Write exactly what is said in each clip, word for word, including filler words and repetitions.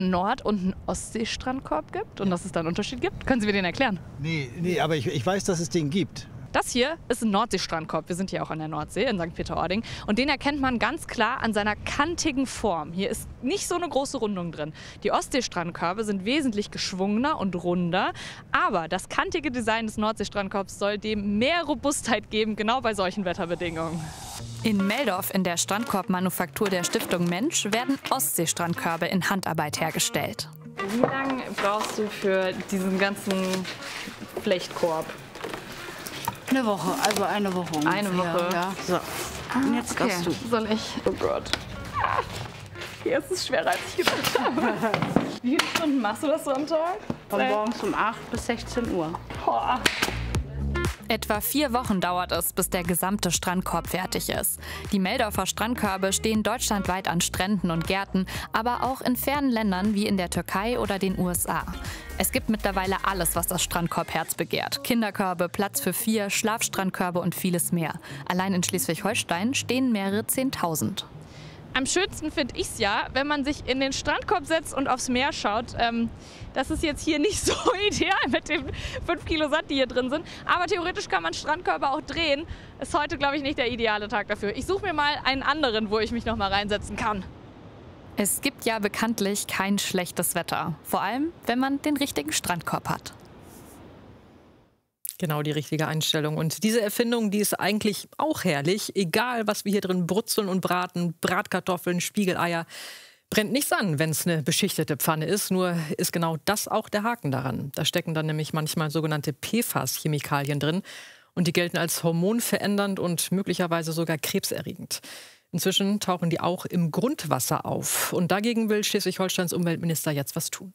Nord- und einen Ostseestrandkorb gibt und dass es da einen Unterschied gibt? Können Sie mir den erklären? Nee, nee, aber ich, ich weiß, dass es den gibt. Das hier ist ein Nordseestrandkorb. Wir sind hier auch an der Nordsee in Sankt Peter-Ording. Und den erkennt man ganz klar an seiner kantigen Form. Hier ist nicht so eine große Rundung drin. Die Ostseestrandkörbe sind wesentlich geschwungener und runder. Aber das kantige Design des Nordseestrandkorbs soll dem mehr Robustheit geben, genau bei solchen Wetterbedingungen. In Meldorf in der Strandkorbmanufaktur der Stiftung Mensch werden Ostseestrandkörbe in Handarbeit hergestellt. Wie lange brauchst du für diesen ganzen Flechtkorb? Eine Woche, also eine Woche ungefähr. Eine Woche? Ja. So, und jetzt okay. darfst du. Soll ich? Oh Gott. Hier ist es schwerer, als ich gedacht habe. Wie viele Stunden machst du das so am Tag? Von morgens um acht bis sechzehn Uhr. Boah. Etwa vier Wochen dauert es, bis der gesamte Strandkorb fertig ist. Die Meldorfer Strandkörbe stehen deutschlandweit an Stränden und Gärten, aber auch in fernen Ländern wie in der Türkei oder den U S A. Es gibt mittlerweile alles, was das Strandkorbherz begehrt. Kinderkörbe, Platz für vier, Schlafstrandkörbe und vieles mehr. Allein in Schleswig-Holstein stehen mehrere Zehntausend. Am schönsten finde ich es ja, wenn man sich in den Strandkorb setzt und aufs Meer schaut. Ähm, das ist jetzt hier nicht so ideal mit den fünf Kilo Sand, die hier drin sind. Aber theoretisch kann man Strandkörbe auch drehen. Ist heute, glaube ich, nicht der ideale Tag dafür. Ich suche mir mal einen anderen, wo ich mich noch mal reinsetzen kann. Es gibt ja bekanntlich kein schlechtes Wetter. Vor allem, wenn man den richtigen Strandkorb hat. Genau, die richtige Einstellung. Und diese Erfindung, die ist eigentlich auch herrlich. Egal, was wir hier drin brutzeln und braten, Bratkartoffeln, Spiegeleier, brennt nichts an, wenn es eine beschichtete Pfanne ist. Nur ist genau das auch der Haken daran. Da stecken dann nämlich manchmal sogenannte P F A S-Chemikalien drin. Und die gelten als hormonverändernd und möglicherweise sogar krebserregend. Inzwischen tauchen die auch im Grundwasser auf. Und dagegen will Schleswig-Holsteins Umweltminister jetzt was tun.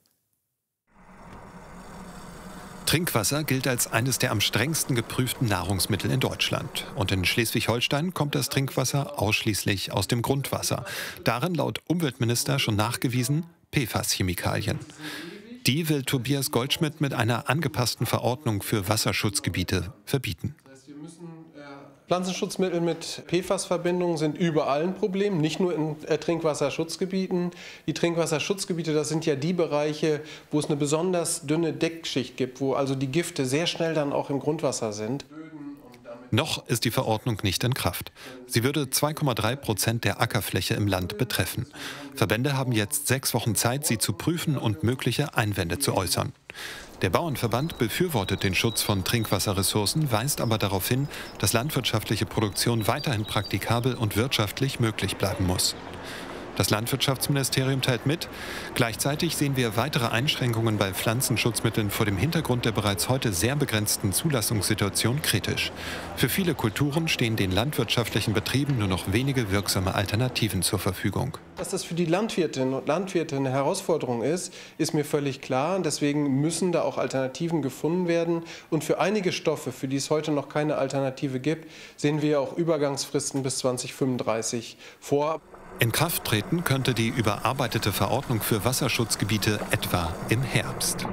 Trinkwasser gilt als eines der am strengsten geprüften Nahrungsmittel in Deutschland. Und in Schleswig-Holstein kommt das Trinkwasser ausschließlich aus dem Grundwasser. Darin laut Umweltminister schon nachgewiesen P F A S-Chemikalien. Die will Tobias Goldschmidt mit einer angepassten Verordnung für Wasserschutzgebiete verbieten. Pflanzenschutzmittel mit P F A S-Verbindungen sind überall ein Problem, nicht nur in Trinkwasserschutzgebieten. Die Trinkwasserschutzgebiete, das sind ja die Bereiche, wo es eine besonders dünne Deckschicht gibt, wo also die Gifte sehr schnell dann auch im Grundwasser sind. Noch ist die Verordnung nicht in Kraft. Sie würde zwei Komma drei Prozent der Ackerfläche im Land betreffen. Verbände haben jetzt sechs Wochen Zeit, sie zu prüfen und mögliche Einwände zu äußern. Der Bauernverband befürwortet den Schutz von Trinkwasserressourcen, weist aber darauf hin, dass landwirtschaftliche Produktion weiterhin praktikabel und wirtschaftlich möglich bleiben muss. Das Landwirtschaftsministerium teilt mit, gleichzeitig sehen wir weitere Einschränkungen bei Pflanzenschutzmitteln vor dem Hintergrund der bereits heute sehr begrenzten Zulassungssituation kritisch. Für viele Kulturen stehen den landwirtschaftlichen Betrieben nur noch wenige wirksame Alternativen zur Verfügung. Dass das für die Landwirtinnen und Landwirte eine Herausforderung ist, ist mir völlig klar. Deswegen müssen da auch Alternativen gefunden werden. Und für einige Stoffe, für die es heute noch keine Alternative gibt, sehen wir auch Übergangsfristen bis zweitausendfünfunddreißig vor. In Kraft treten könnte die überarbeitete Verordnung für Wasserschutzgebiete etwa im Herbst.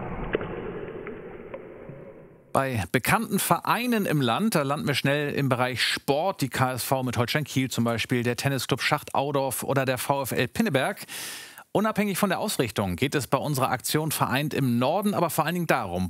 Bei bekannten Vereinen im Land, da landen wir schnell im Bereich Sport, die K S V mit Holstein Kiel zum Beispiel, der Tennisclub Schacht-Audorf oder der VfL Pinneberg. Unabhängig von der Ausrichtung geht es bei unserer Aktion Vereint im Norden aber vor allen Dingen darum,